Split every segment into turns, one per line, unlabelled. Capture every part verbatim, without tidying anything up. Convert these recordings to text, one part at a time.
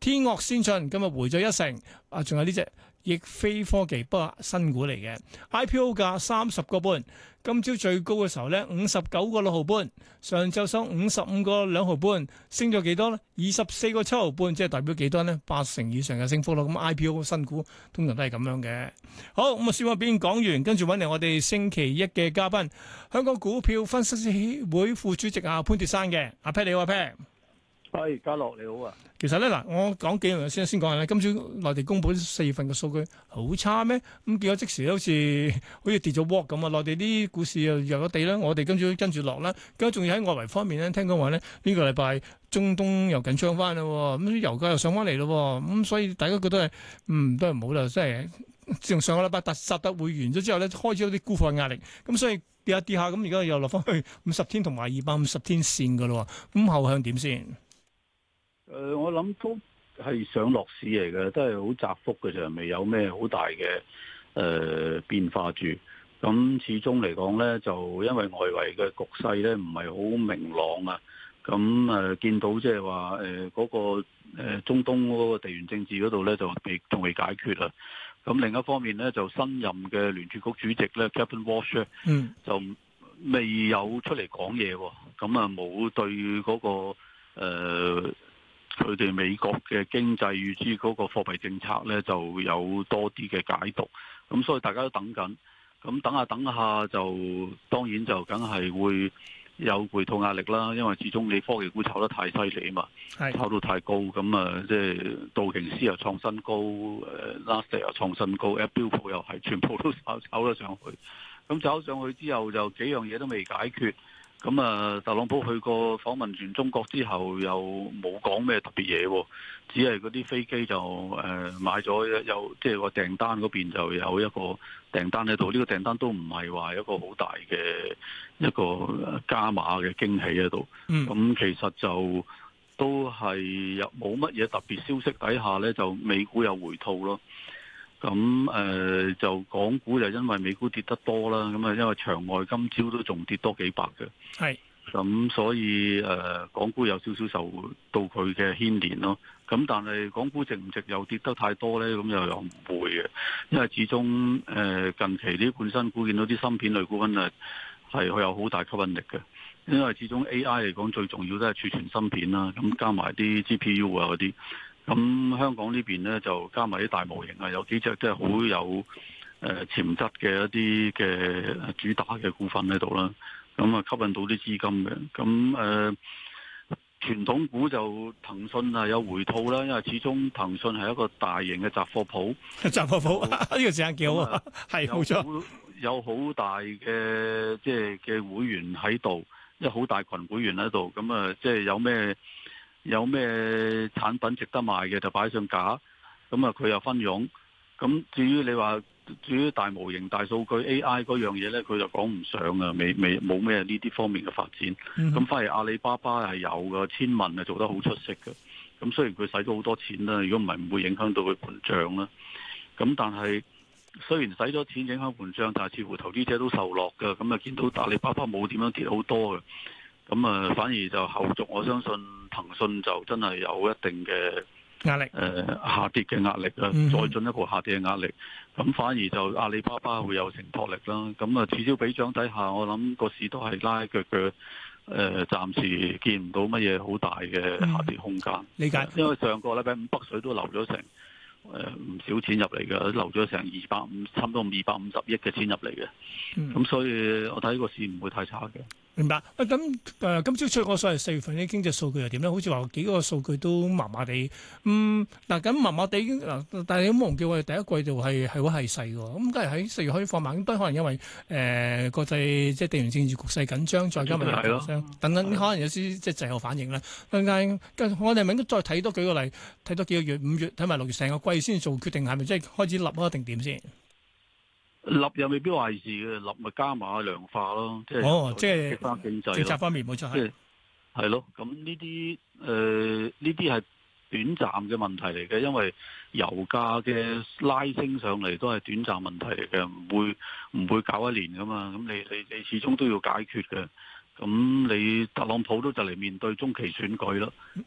天岳先進今日回咗一成，啊，仲有呢隻易飛科技，不過新股嚟嘅 I P O 價三十個半，今朝最高嘅時候咧五十九個六毫半，上晝收五十五個兩毫半，升咗幾多咧？二十四個七毫半，即係代表幾多呢？八成以上嘅升幅咯。咁 I P O 新股通常都係咁樣嘅。好，咁啊，小話邊講完，跟住揾嚟我哋星期一嘅嘉賓，香港股票分析師協會副主席阿潘鐵珊嘅，阿 Pat 你好，阿 Pat。
係，嘉樂你好啊！
其實咧嗱，我講幾樣嘢先，先講下咧。今朝內地公佈四月份嘅數據好差咩？咁結果即時好似好似跌咗鑊咁啊！內地啲股市又弱咗地啦，我哋跟住跟住落啦。咁啊，仲要喺外圍方面咧，聽講話咧呢個禮拜中東又緊張翻啦，咁油價又上翻嚟咯，咁所以大家覺得係嗯都係唔好啦，即係自從上個禮拜特薩特會完咗之後咧，開始有啲沽貨壓力，咁所以跌下跌下，咁而家又落翻去五十天同埋二百五十天線噶咯，咁後向點先？
誒、呃，我諗都係上落市嚟嘅，都係好窄幅嘅，就未有咩好大嘅誒、呃、變化住。咁始終嚟講咧，就因為外圍嘅局勢咧唔係好明朗啊。咁誒、呃、見到即係話誒嗰個、呃、中東嗰個地緣政治嗰度咧就未仲未解決啊。咁另一方面咧，就新任嘅聯儲局主席咧 Kevin Warsh
嗯
就未有出嚟講嘢喎。咁啊冇對嗰、嗰個、呃佢哋美國嘅經濟與之嗰個貨幣政策咧，就有多啲嘅解讀，咁所以大家都等緊，咁等下等下就當然就梗係會有回吐壓力啦，因為始終你科技股炒得太犀利啊嘛，
係
炒到太高，咁啊即係道瓊斯又創新高，誒納斯達克又創新高，標普又係全部都炒炒咗上去，咁炒上去之後就幾樣嘢都未解決。咁啊，特朗普去過訪問完中國之後，又冇講咩特別嘢，只係嗰啲飛機就誒、呃、買咗有，即係個訂單嗰邊就有一個訂單喺度。呢、這個訂單都唔係話一個好大嘅一個加碼嘅驚喜喺度。咁、嗯、其實就都係有冇乜嘢特別消息底下呢，就美股有回吐咯。咁誒、呃、就港股就因為美股跌得多啦，咁啊因為場外今朝都仲跌多幾百嘅，
係
咁所以誒、呃、港股有少少受到佢嘅牽連咯。咁但係港股值唔值又跌得太多咧，咁又又唔會嘅，因為始終誒、呃、近期啲半新股見到啲芯片類股份啊係佢有好大吸引力嘅，因為始終 A I 嚟講最重要都係儲存芯片啦，咁加埋啲 G P U 啊嗰啲。咁香港呢邊呢，就加埋啲大模型啊，有幾隻即係好有誒潛質嘅一啲嘅主打嘅股份喺度啦。咁啊吸引到啲資金嘅。咁誒、呃、傳統股就騰訊啊有回吐啦，因為始終騰訊係一個大型嘅雜貨鋪。
雜貨鋪呢個字眼幾好啊，係冇錯。
有好大嘅即係嘅會員喺度，即係好大群會員喺度。咁啊，即係有咩？有咩產品值得賣嘅就擺上架，咁啊佢又分傭。咁至於你話至於大模型、大數據 A I 嗰樣嘢呢，佢就講唔上啊，未未冇咩呢啲方面嘅發展。咁、嗯、反而阿里巴巴係有嘅，千問係做得好出色嘅。咁雖然佢使咗好多錢啦，如果唔係唔會影響到佢盤賬啦。咁但係雖然使咗錢影響盤賬，但係似乎投資者都受落嘅。咁啊見到阿里巴巴冇點樣跌好多嘅。咁啊，反而就後續，我相信騰訊就真係有一定嘅
壓力，誒、
呃、下跌嘅壓力啦，嗯、再進一步下跌嘅壓力。咁反而就阿里巴巴會有承托力啦。咁啊，此消彼長底下，我諗個市都係拉腳嘅。誒、呃，暫時見唔到乜嘢好大嘅下跌空間。理解、嗯，因為上個禮拜五北水都流咗成誒唔、呃、少錢入嚟嘅，流咗成二百五，差唔多二百五十億嘅錢入嚟嘅。咁、嗯、所以我睇個市唔會太差嘅。
明白。咁誒、呃，今朝出個所謂四月份啲經濟數據又點咧？好似話幾個數據都麻麻地。嗯，嗱咁麻麻地嗱，但係你唔好忘記我哋第一季度係係好係細喎。咁梗係喺四月可以放慢，咁都可能因為誒、呃、國際即係地緣政治局勢緊張，再加埋貿易商等等，可能有啲即係滯後反應啦。但係我哋咪應該再睇多幾個例，睇多幾個月，五月睇埋六月成個季先做決定，係咪即係開始立啊定點先？
立又未必壞事嘅，立咪加碼量化咯，即係
哦，即係
激翻經濟
政策方面冇錯，
即係係咯。咁呢啲誒呢啲係短暫嘅問題嚟嘅，因為油價嘅拉升上嚟都係短暫問題嚟嘅，唔會唔會搞一年噶嘛。咁你你你始終都要解決嘅。咁你特朗普都就嚟面對中期選舉啦。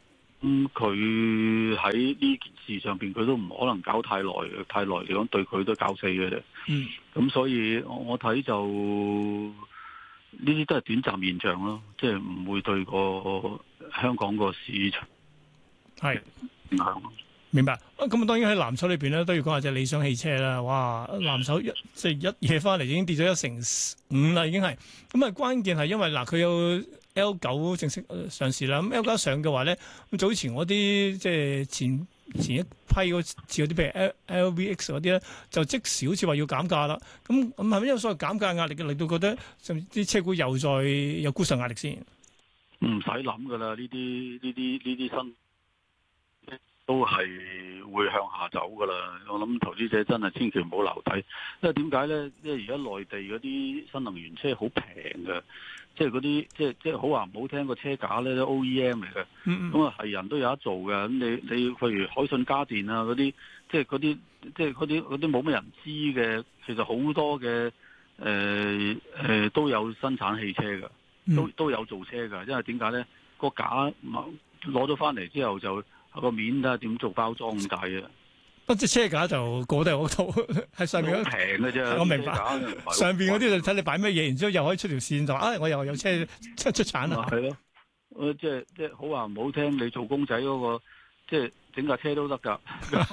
咁佢喺呢件事上邊，佢都唔可能搞太耐嘅，太耐嚟講對佢都搞死嘅啫。
嗯，
咁所以我我睇就呢啲都係短暫現象咯，即係唔會對個香港個市場
係
影響。
明白。咁啊，當然喺藍籌裏邊咧，都要講下隻理想汽車啦。哇，藍籌一即係一夜翻嚟已經跌咗一成五啦，已經係。咁啊，關鍵係因為嗱，佢有 L 九正式上市啦。咁 L 九上嘅話咧，咁早前嗰啲即係前前一批嗰次嗰啲，譬如 L L V X 嗰啲咧，就即時好似話要減價啦。咁咁係咪因為所謂減價壓力嘅，令到覺得甚至啲車股又再有沽售壓力先？
唔使諗噶啦，呢啲呢啲呢啲新都係會向下走噶啦。我諗投資者真係千祈唔好留底，因為點解呢？因為而家內地嗰啲新能源車好平嘅，即係嗰啲即係即係好話唔好聽，個車架呢都 O E M 嚟嘅。咁啊係人都有得做嘅。咁你你譬如海信家電啊嗰啲，即係嗰啲即係嗰啲嗰啲冇乜人知嘅，其實好多嘅誒誒都有生產汽車嘅，都都有做車嘅。因為點解呢？個架攞咗翻嚟之後就個面睇下點做包裝咁解嘅。
不即車架就個都係好套，喺上面
好平嘅啫。
我明白。上邊嗰啲就睇你擺咩嘢，然之後又可以出條線就啊、哎，我又有車出出產啦。
係咯，即係即係好話唔好聽，你做公仔嗰、嗰個，即係整架車都得㗎。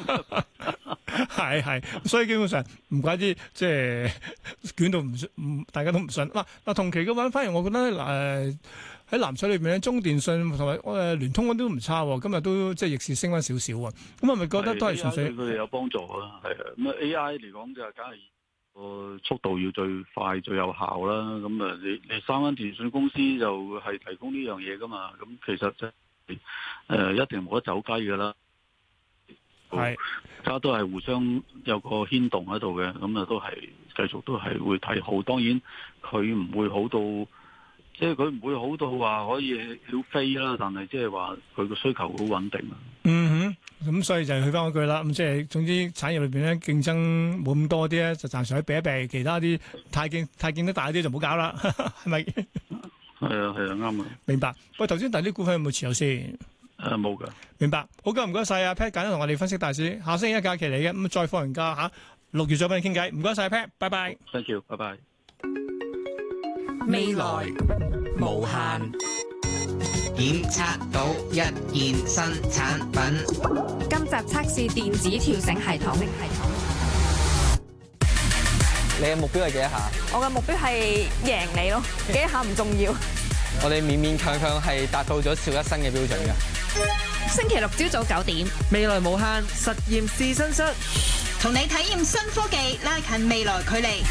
係係，所以基本上唔怪之即係捲到唔唔，大家都唔信。嗱、啊、嗱，同期嘅話，反而我覺得誒喺藍籌裏邊咧，中電信同埋誒聯通嗰啲都唔差喎。今日都即係逆市升翻少少啊。咁係咪覺得都係純粹
佢哋有幫助啊？係啊，咁啊 A I 嚟講就梗係個速度要最快最有效啦。咁啊，你你三間電信公司就係提供呢樣嘢㗎嘛。咁其實即係誒一定冇得走雞㗎啦。係，大家都係互相有個牽動喺度嘅，咁啊都係繼續都係會睇好。當然佢唔會好到，即係佢唔會好到話可以曉飛啦。但係即係話佢個需求好穩定啊。
嗯哼，咁所以就係去翻嗰句啦。咁即係總之產業裏邊咧競爭冇咁多啲咧，就暫時去避一避。其他啲太競太競得大啲就唔好搞啦，係咪？係
啊係啊，啱啊。
明白。喂，頭先提啲股份有冇持有先？
誒冇㗎，
明白，好嘅，唔該晒阿 Pat，簡單同我哋分析大市，下星期一假期嚟嘅，咁再放完假嚇，六月再幫你傾偈，唔該晒 Pat，拜拜。
Thank you，拜拜。
未來無限，檢測到一件新產品。
今集測試電子跳繩系統。系統
你嘅目標係幾多下？
我嘅目標係贏你咯，幾多下唔重要。
我哋勉勉強強係達到咗邵一新嘅標準嘅。
星期六朝早九點，
未來無限實驗試身室，同你體驗新科技，拉近未來距離。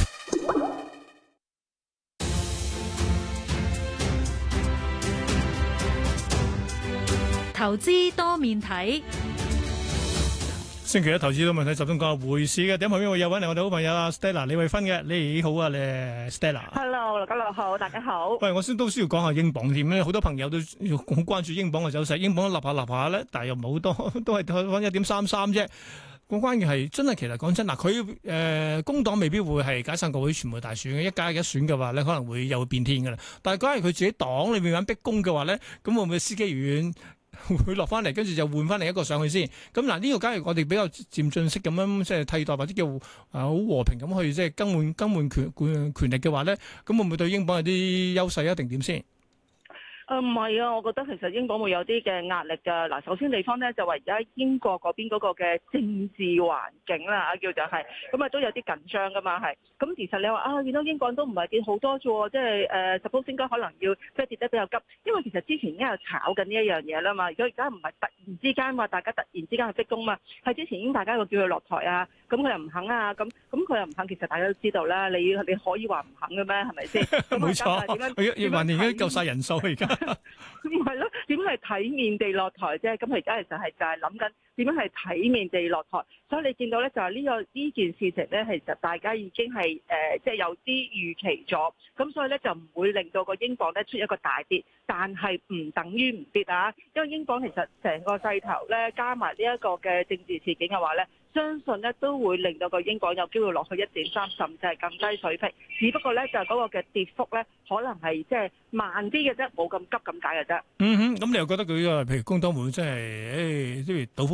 投資多面睇。
星期一投資多問題集中講下匯市嘅，點旁邊我有揾嚟我哋好朋友啊 Stella 李慧芬嘅，你好啊，你 Stella。
Hello，大家好，大家好。
喂，我先都需要講下英鎊添咧，好多朋友都好關注英鎊嘅走勢，英鎊立下立下咧，但係又唔係好多，都係睇一點三三啫。個關鍵係真係其實講真嗱，佢誒工黨未必會係解散國會全部大選嘅，一加一選嘅話咧，可能會又會變天㗎啦。但係假如佢自己黨裏面揾逼宮嘅話咧，咁會唔會司機院會落翻嚟，跟住就換翻另一個上去先。咁嗱，呢個假如我哋比較漸進式咁樣即係替代或者叫啊好和平咁去即係更換更換權權權力嘅話咧，咁會唔會對英鎊有啲優勢一定點先？
誒唔係啊，我覺得其實英鎊會有啲嘅壓力㗎。嗱，首先地方咧就話而家英國嗰邊嗰個嘅政治環境啦，叫做係咁啊，都有啲緊張㗎嘛，係。咁其實你話啊，見到英鎊都唔係跌好多啫喎，即係誒，suppose應該可能要即係跌得比較急，因為其實之前已經有炒緊呢一樣嘢啦嘛。如果而家唔係突然之間話大家突然之間去逼宮嘛，係之前已經大家又叫佢落台啊，咁佢又唔肯啊，咁咁佢又唔肯，其實大家都知道啦。你你可以話唔肯嘅咩？係咪先？
冇錯，要話你而家夠晒人數而家。
唔係咯，點樣係體面地落台啫？咁佢而家其實係就係諗緊點樣係體面地落台。所以你見到咧就係呢個呢件事情咧，其實大家已經係誒即係有啲預期咗。咁所以咧就唔會令到個英鎊咧出一個大跌，但係唔等於唔跌啊。因為英鎊其實成個勢頭咧加埋呢一個嘅政治事件嘅話咧， 相信咧都會令到個英鎊有機會落去一點三，甚至係更低水平。只不過咧就係嗰個嘅跌幅咧，可能係即係慢啲嘅啫，冇咁急咁解嘅啫。
嗯哼，咁你又覺得佢個譬如工黨會真係誒，即係倒